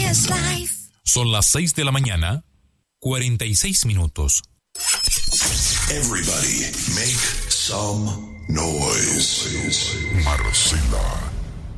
is life. Son las 6 de la mañana, 46 minutos. Everybody make some noise. Marcela